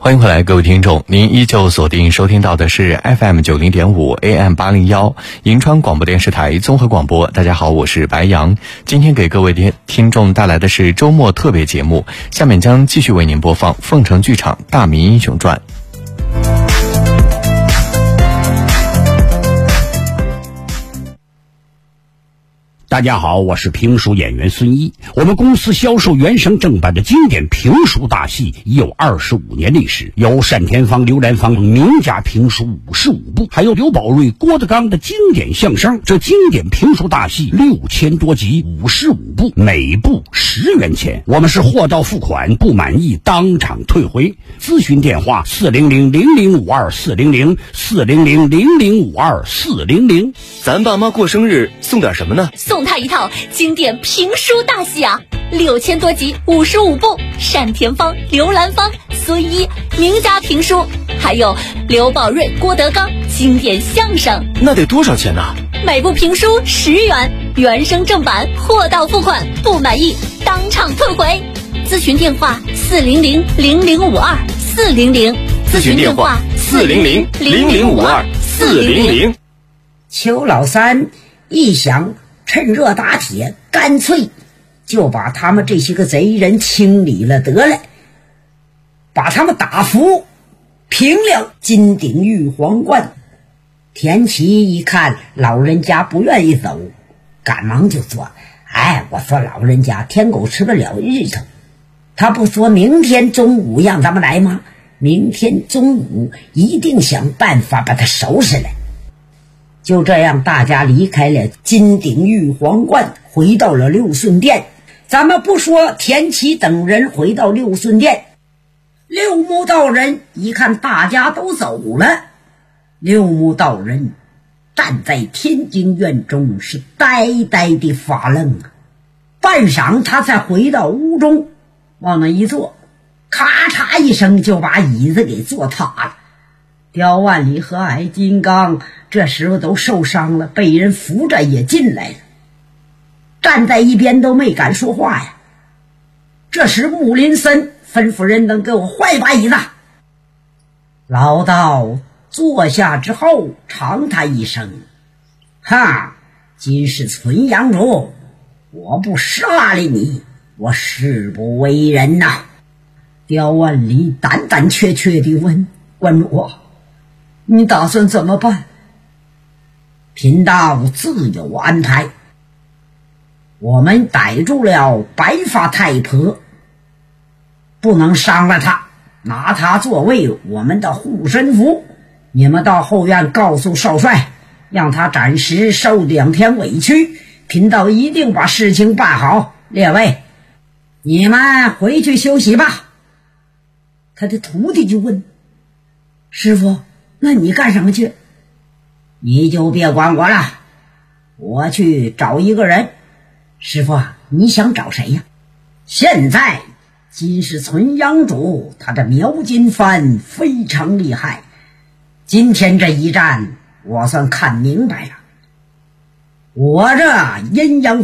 欢迎回来，各位听众，您依旧锁定收听到的是 FM90.5 AM801 银川广播电视台综合广播。大家好，我是白杨。今天给各位听众带来的是周末特别节目，下面将继续为您播放凤城剧场大明英雄传。 大家好，我是评书演员孙一。我们公司销售原声正版的经典评书大戏已有25年历史，有单田芳、刘兰芳名家评书55部，还有刘宝瑞、郭德纲的经典相声。这经典评书大戏6000多集，55部，每部10元钱。我们是货到付款，不满意当场退回。咨询电话400-0052-400，400-0052-400。 咱爸妈过生日送点什么呢？ 送他一套经典评书大戏啊，6000多集，55部，单田芳、刘兰芳、孙一名家评书，还有刘宝瑞、郭德纲经典相声。 那得多少钱呢？ 每部评书10元，原声正版，货到付款，不满意当场退回。咨询电话400-0052-400， 咨询电话400-0052-400。 邱老三一想，趁热打铁，干脆就把他们这些个贼人清理了得了，把他们打服，平了金鼎玉皇冠。田七一看老人家不愿意走，赶忙就说：我说老人家天狗吃不了日头，他不说明天中午让咱们来吗？明天中午一定想办法把他收拾来。就这样，大家离开了金鼎玉皇冠，回到了六顺殿。咱们不说田七等人回到六顺殿，六目道人一看大家都走了，六目道人站在天津院中，是呆呆的发愣啊。半晌他才回到屋中，往那一坐，咔嚓一声就把椅子给坐塌了。刁万里和矮金刚这时候都受伤了，被人扶着也进来了，站在一边都没敢说话呀。这时木林森吩咐人等给我换一把椅子。老道坐下之后长叹一声：今是存阳主，我不杀了你，我誓不为人呐。刁万里胆胆怯怯地问：关主，你打算怎么办？贫道自有安排。我们逮住了白发太婆，不能伤了她，拿她作为我们的护身符。你们到后院告诉少帅，让他暂时受2天委屈，贫道一定把事情办好。列位，你们回去休息吧。他的徒弟就问：师傅，那你干什么去？你就别管我了，我去找一个人。师傅，你想找谁呀？现在金世存央主他的苗金幡非常厉害，今天这一战我算看明白了，我这阴阳